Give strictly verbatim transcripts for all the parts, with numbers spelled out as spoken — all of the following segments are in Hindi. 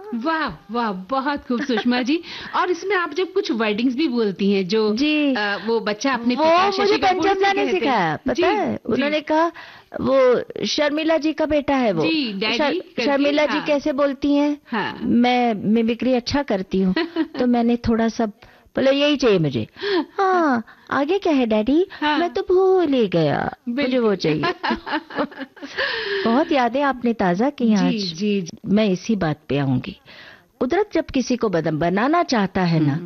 वाह वाह, बहुत खूब सुषमा जी। और इसमें आप जब कुछ वर्डिंग्स भी बोलती हैं जो जी आ, वो बच्चा अपने वो मुझे पंचम दा ने सिखाया, पता है। उन्होंने कहा वो शर्मिला जी का बेटा है वो जी, डैडी शर, शर्मिला हाँ। जी कैसे बोलती हैं हाँ। मैं मिमिक्री अच्छा करती हूँ तो मैंने थोड़ा सा बोले यही चाहिए मुझे। हाँ आगे क्या है डैडी हाँ। मैं तो भूल ही गया, मुझे वो चाहिए। बहुत यादें आपने ताजा की आज। जी, जी, जी। मैं इसी बात पे आऊंगी। कुदरत जब किसी को बनाना चाहता है ना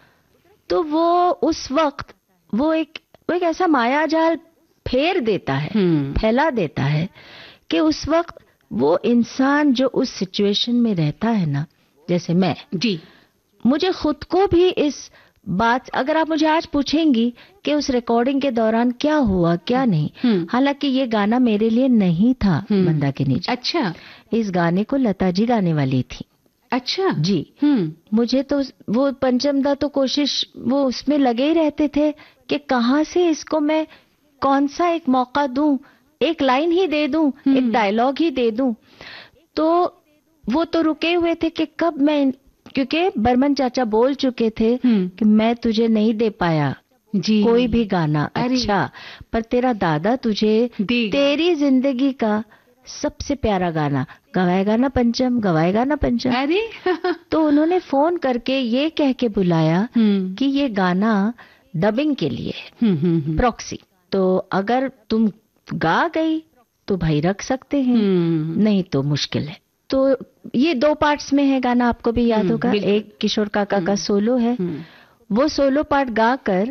तो वो उस वक्त वो एक वो एक ऐसा माया जाल फेर देता है, फैला देता है कि उस वक्त वो इंसान जो उस सिचुएशन में रहता है ना, जैसे मैं जी मुझे खुद को भी इस बात, अगर आप मुझे आज पूछेंगी कि उस रिकॉर्डिंग के दौरान क्या हुआ क्या नहीं, हालांकि ये गाना मेरे लिए नहीं था मंदाकिनी जी। अच्छा। इस गाने को लता जी गाने वाली थी। अच्छा जी। मुझे तो वो पंचम दा तो कोशिश वो उसमें लगे ही रहते थे कि कहां से इसको मैं कौन सा एक मौका दूं, एक लाइन ही दे दूं, एक डायलॉग ही दे दूं। तो वो तो रुके हुए थे कि कब मैं, क्योंकि बर्मन चाचा बोल चुके थे कि मैं तुझे नहीं दे पाया जी कोई भी गाना अच्छा, पर तेरा दादा तुझे तेरी जिंदगी का सबसे प्यारा गाना गवाएगा ना पंचम, गवाएगा ना पंचम। अरे तो उन्होंने फोन करके ये कह के बुलाया कि ये गाना डबिंग के लिए प्रॉक्सी, तो अगर तुम गा गई तो भाई रख सकते हैं, नहीं तो मुश्किल है। तो ये दो पार्ट्स में है गाना, आपको भी याद होगा। एक किशोर काका का सोलो है, वो सोलो पार्ट गाकर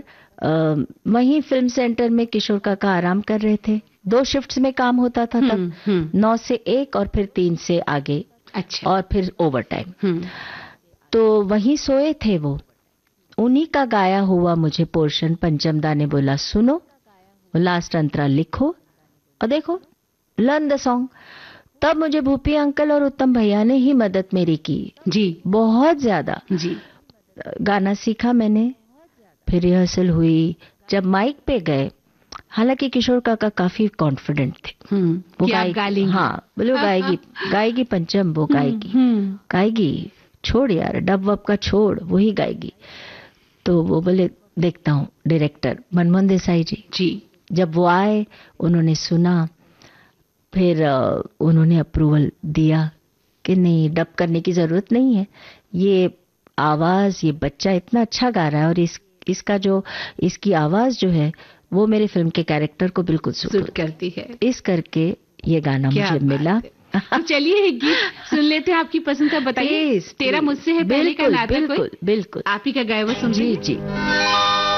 वहीं फिल्म सेंटर में किशोर काका आराम कर रहे थे। दो शिफ्ट्स में काम होता था तब, नौ से एक और फिर तीन से आगे। अच्छा। और फिर ओवर टाइम। तो वहीं सोए थे वो, उन्हीं का गाया हुआ मुझे पोर्शन पंचम दा ने बोला सुनो, लास्ट अंतरा लिखो और देखो, लर्न द सॉन्ग। तब मुझे भूपी अंकल और उत्तम भैया ने ही मदद मेरी की जी, बहुत ज्यादा जी। गाना सीखा मैंने, फिर रिहर्सल हुई। जब माइक पे गए, हालांकि किशोर काका काफी कॉन्फिडेंट थे वो गाएगी, हाँ बोले वो गाएगी गाएगी पंचम, वो गाएगी गाएगी छोड़ यार डब वब का छोड़, वो ही गाएगी। तो वो बोले देखता हूँ। डायरेक्टर मनमोहन देसाई जी जी जब वो आए, उन्होंने सुना, फिर उन्होंने अप्रूवल दिया कि नहीं डब करने की जरूरत नहीं है, ये आवाज, ये बच्चा इतना अच्छा गा रहा है और इस इसका जो इसकी आवाज जो है वो मेरे फिल्म के कैरेक्टर को बिल्कुल सूट करती है। इस करके ये गाना मुझे मिला। तो चलिए एक गीत सुन लेते हैं आपकी पसंद का, बताइए। तेरा मुझसे है पहले का नाता कोई, बिल्कुल बिल्कुल आप ही का गाया हुआ सुन जी जी।